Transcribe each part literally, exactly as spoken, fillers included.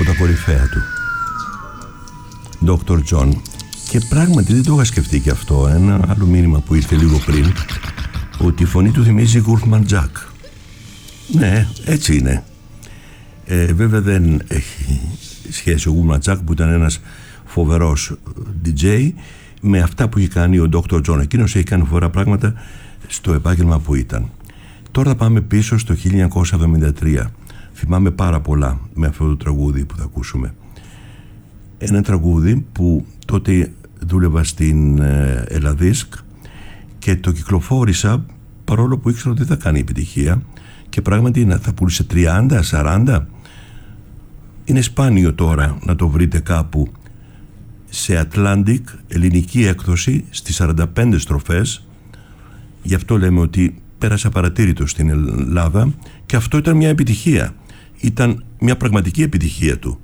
από τα κορυφαία του. Doctor John. Και πράγματι δεν το είχα σκεφτεί και αυτό. Ένα άλλο μήνυμα που ήρθε λίγο πριν, ότι η φωνή του θυμίζει Wolfman Jack. Ναι, έτσι είναι. Ε, βέβαια δεν έχει σχέση ο Wolfman Jack, που ήταν ένας φοβερός ντι τζέι, με αυτά που είχε κάνει ο Doctor John. Εκείνος έχει κάνει φοβερά πράγματα στο επάγγελμα που ήταν. Τώρα πάμε πίσω στο χίλια εννιακόσια εβδομήντα τρία. Θυμάμαι πάρα πολλά με αυτό το τραγούδι που θα ακούσουμε. Ένα τραγούδι που τότε δούλευα στην Ελλαδίσκ και το κυκλοφόρησα, παρόλο που ήξερα ότι θα κάνει επιτυχία, και πράγματι θα πούλησε τριάντα σαράντα. Είναι σπάνιο τώρα να το βρείτε κάπου σε Atlantic, ελληνική έκδοση, στις σαράντα πέντε στροφές. Γι' αυτό λέμε ότι πέρασε απαρατήρητο στην Ελλάδα, και αυτό ήταν μια επιτυχία. Ήταν μια πραγματική επιτυχία του.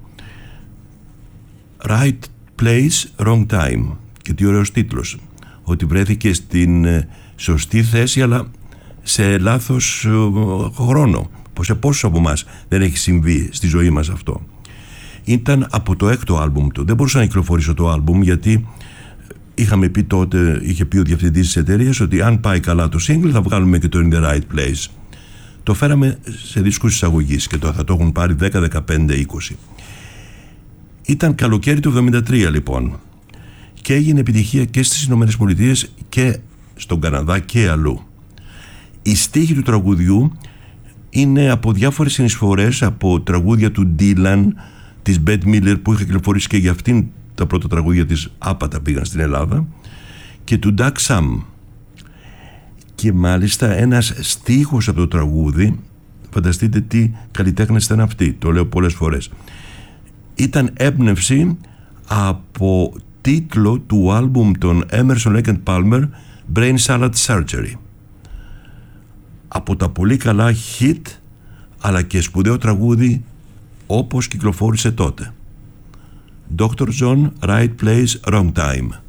Right place, wrong time. Και τι ωραίος τίτλος. Ότι βρέθηκε στην σωστή θέση, αλλά σε λάθος χρόνο. Σε πόσους από εμάς δεν έχει συμβεί στη ζωή μας αυτό. Ήταν από το έκτο άλμπουμ του. Δεν μπορούσα να κυκλοφορήσω το άλμπουμ, γιατί είχαμε πει τότε, είχε πει ο διευθυντής της εταιρείας, ότι αν πάει καλά το single θα βγάλουμε και το In the Right Place. Το φέραμε σε δίσκους εισαγωγής και το, θα το έχουν πάρει δέκα, δεκαπέντε, είκοσι. Ήταν καλοκαίρι του εβδομήντα τρία λοιπόν, και έγινε επιτυχία και στις Ηνωμένες Πολιτείες και στον Καναδά και αλλού. Η στίχη του τραγουδιού είναι από διάφορες συνεισφορές, από τραγούδια του Dylan, της Bette Miller, που είχε κυκλοφορήσει και για αυτήν τα πρώτα τραγούδια της άπατα πήγαν στην Ελλάδα, και του Doug Sam. Και μάλιστα ένας στίχος από το τραγούδι, φανταστείτε τι καλλιτέχνες ήταν αυτοί, το λέω πολλές φορές, ήταν έμπνευση από τίτλο του άλμπουμ των Emerson Lake and Palmer, Brain Salad Surgery. Από τα πολύ καλά hit, αλλά και σπουδαίο τραγούδι όπως κυκλοφόρησε τότε. Doctor John, Right Place, Wrong Time.